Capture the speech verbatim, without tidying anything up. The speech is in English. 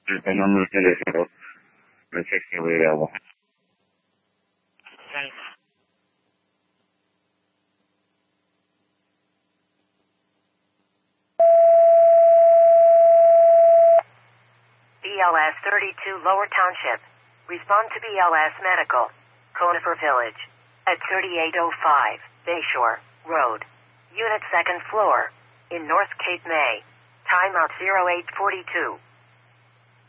el nombre de teléfono, reflexivo de agua. B L S thirty-two Lower Township. Respond to B L S Medical. Conifer Village. At thirty-eight oh five Bayshore Road. Unit second floor. In North Cape May. Timeout zero eight forty-two.